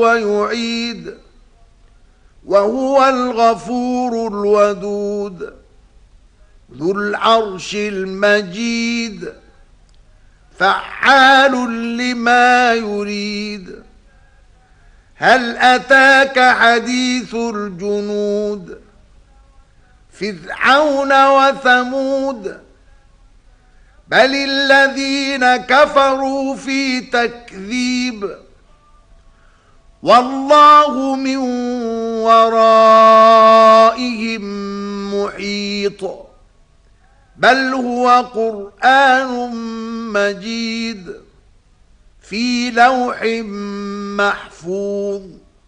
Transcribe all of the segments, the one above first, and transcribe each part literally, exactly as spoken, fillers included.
ويعيد وهو الغفور الودود ذو العرش المجيد فعال لما يريد هل أتاك حديث الجنود فرعون وثمود بل الذين كفروا في تكذيب والله من ورائهم محيط بل هو قرآن مجيد في لوح محفوظ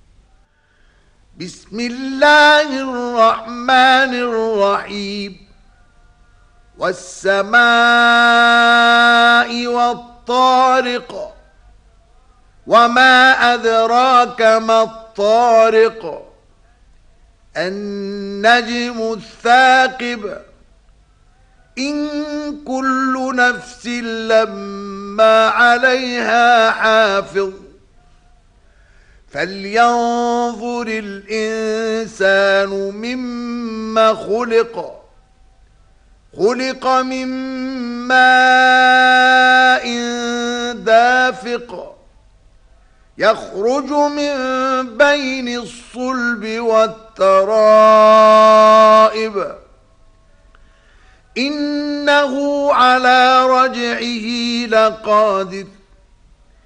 بسم الله الرحمن الرحيم والسماء والطارق وما أدراك ما الطارق النجم الثاقب إن كل نفس لما عليها حافظ فلينظر الإنسان مما خلق خلق من ماء دافق يخرج من بين الصلب والترائب إنه على رجعه لقادر